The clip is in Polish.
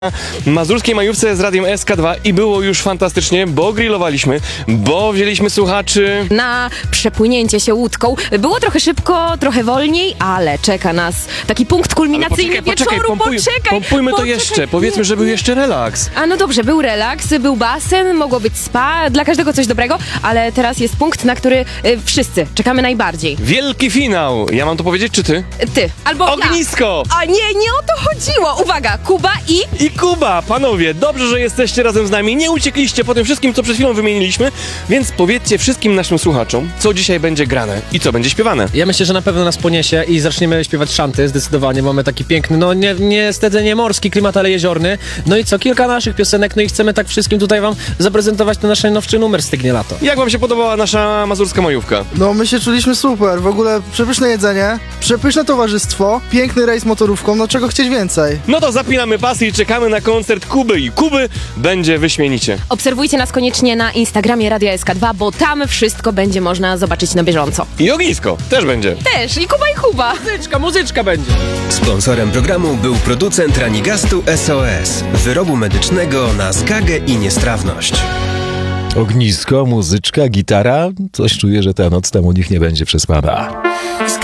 Mazurskiej majówce z Radiem SK2 i było już fantastycznie, bo grillowaliśmy, bo wzięliśmy słuchaczy. Na przepłynięcie się łódką. Było trochę szybko, trochę wolniej, ale czeka nas taki punkt kulminacyjny wieczoru. Pompujmy to jeszcze. Powiedzmy, że był jeszcze relaks. A no dobrze, był relaks, był basen, mogło być spa, dla każdego coś dobrego, ale teraz jest punkt, na który wszyscy czekamy najbardziej. Wielki finał. Ja mam to powiedzieć, czy ty? Ty, albo Ognisko! ja. A nie o to chodziło. Uwaga, Kuba i Kuba, panowie, dobrze, że jesteście razem z nami. Nie uciekliście po tym wszystkim, co przed chwilą wymieniliśmy, więc powiedzcie wszystkim naszym słuchaczom, co dzisiaj będzie grane i co będzie śpiewane. Ja myślę, że na pewno nas poniesie i zaczniemy śpiewać szanty, zdecydowanie. Mamy taki piękny, niestety nie morski klimat, ale jeziorny. No i co, kilka naszych piosenek, no i chcemy tak wszystkim tutaj wam zaprezentować ten nasz najnowszy numer Stygnie lato. Jak wam się podobała nasza mazurska majówka? No, my się czuliśmy super, w ogóle przepyszne jedzenie, przepyszne towarzystwo, piękny rejs motorówką, no czego chcieć więcej? No to zapinamy pasy i czekamy na koncert Kuby i Kuby. Będzie wyśmienicie. obserwujcie nas koniecznie na Instagramie Radia SK2, bo tam wszystko będzie można zobaczyć na bieżąco. I ognisko też będzie. Też, i Kuba i Kuba. Muzyczka będzie. Sponsorem programu był producent Ranigastu SOS, wyrobu medycznego na zgagę i niestrawność. Ognisko, muzyczka, gitara. Coś czuję, że ta noc tam u nich nie będzie przespana.